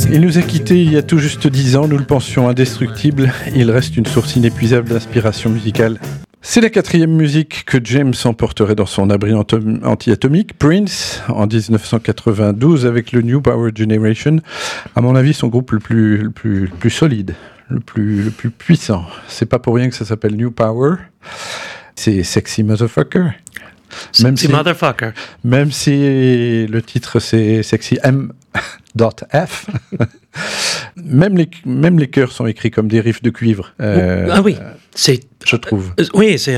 Il nous a quittés il y a tout juste 10 ans, nous le pensions indestructible. Il reste une source inépuisable d'inspiration musicale. C'est la 4e musique que James emporterait dans son abri anti-atomique, Prince, en 1992 avec le New Power Generation. À mon avis, son groupe le plus solide, le plus puissant. C'est pas pour rien que ça s'appelle New Power. C'est Sexy Motherfucker. Motherfucker. Même si le titre c'est Sexy M.F. même les chœurs sont écrits comme des riffs de cuivre. Oui, je trouve. Oui, c'est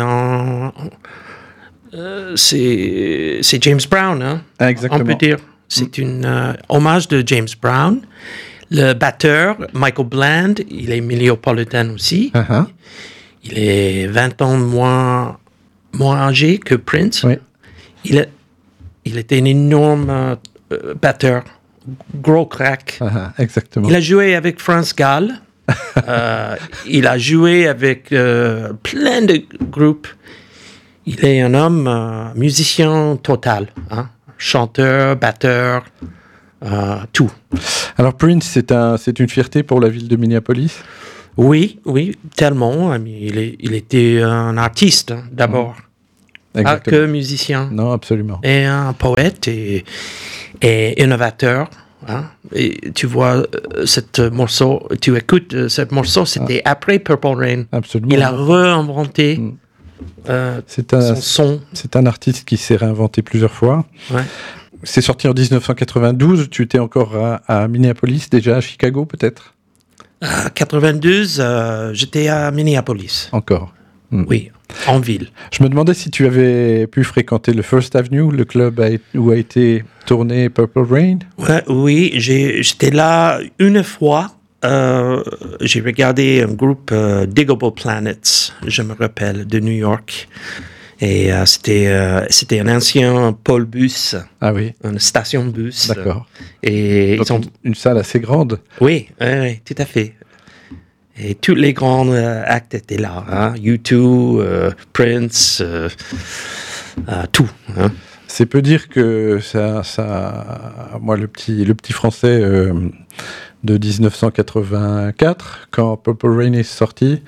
James Brown, hein. Exactement. On peut dire. C'est un hommage de James Brown. Le batteur, Michael Bland, il est Milléopolitan aussi. Uh-huh. Il est 20 ans moins âgé que Prince. Oui. Il était un énorme batteur, gros crack. Exactement. Il a joué avec Franz Gall. Il a joué avec plein de groupes. Il est un homme musicien total, hein? Chanteur, batteur, tout. Alors Prince, c'est une fierté pour la ville de Minneapolis. Oui, tellement. Il était un artiste, hein, d'abord. Pas que musicien. Non, absolument. Et un poète et innovateur. Hein? Et tu vois, tu écoutes ce morceau, c'était après Purple Rain. Absolument. Il a réinventé son son. C'est un artiste qui s'est réinventé plusieurs fois. Ouais. C'est sorti en 1992. Tu étais encore à Minneapolis, déjà à Chicago peut-être? 92, j'étais à Minneapolis. Encore. Oui, en ville. Je me demandais si tu avais pu fréquenter le First Avenue, le club où a été tourné Purple Rain. Oui, j'étais là une fois. J'ai regardé un groupe Digable Planets, je me rappelle, de New York. Et c'était un ancien pôle bus. Ah oui. Une station de bus. D'accord. Et donc une salle assez grande. Oui, tout à fait. Et tous les grands actes étaient là. Hein? U2, Prince, tout. Hein? C'est peu dire que ça, moi, le petit français de 1984, quand Purple Rain est sorti,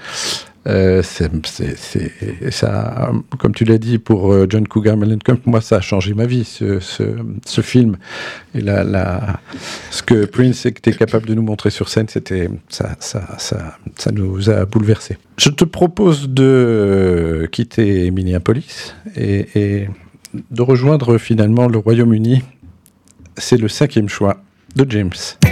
ça, comme tu l'as dit pour John Cougar Mellencamp, moi ça a changé ma vie, ce film. Et ce que Prince était capable de nous montrer sur scène, ça nous a bouleversés. Je te propose de quitter Minneapolis et de rejoindre finalement le Royaume-Uni. C'est le 5e choix de James.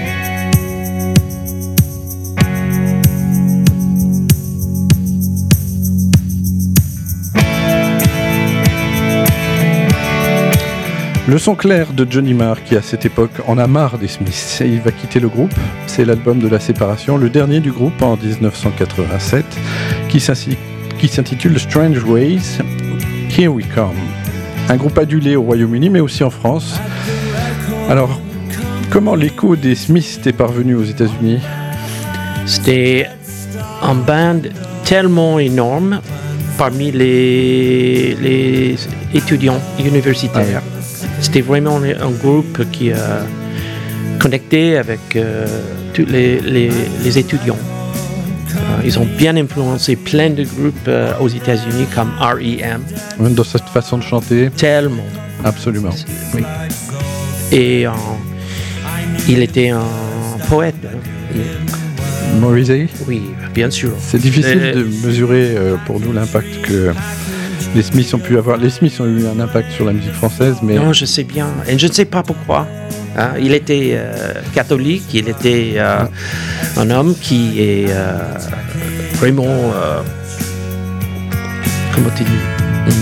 Le son clair de Johnny Marr, qui à cette époque en a marre des Smiths, et il va quitter le groupe. C'est l'album de la séparation, le dernier du groupe en 1987, qui s'intitule Strange Ways, Here We Come. Un groupe adulé au Royaume-Uni, mais aussi en France. Alors, comment l'écho des Smiths est parvenu aux États-Unis? C'était un band tellement énorme parmi les étudiants universitaires. C'était vraiment un groupe qui a connecté avec tous les étudiants. Ils ont bien influencé plein de groupes aux États-Unis comme R.E.M. Dans cette façon de chanter. Tellement. Absolument. Oui. Et il était un poète. Morrissey? Oui, bien sûr. C'est difficile de mesurer pour nous l'impact que les Smiths ont pu avoir. Les Smiths ont eu un impact sur la musique française, mais... Non, je sais bien. Et je ne sais pas pourquoi. Hein? Il était catholique, il était un homme qui est vraiment... comment tu dis?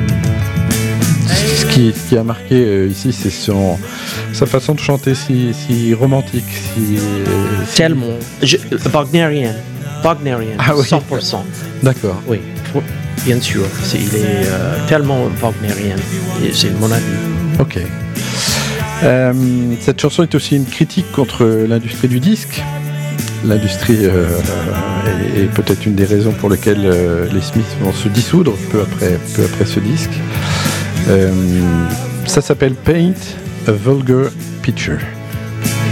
Ce qui a marqué ici, c'est sa façon de chanter si romantique. Tellement. Wagnerian. Ah, oui. 100%. D'accord. Oui, bien sûr. Il est tellement Wagnerian. C'est mon avis. Ok. Cette chanson est aussi une critique contre l'industrie du disque. L'industrie est peut-être une des raisons pour lesquelles les Smiths vont se dissoudre peu après ce disque. Ça s'appelle Paint a Vulgar Picture.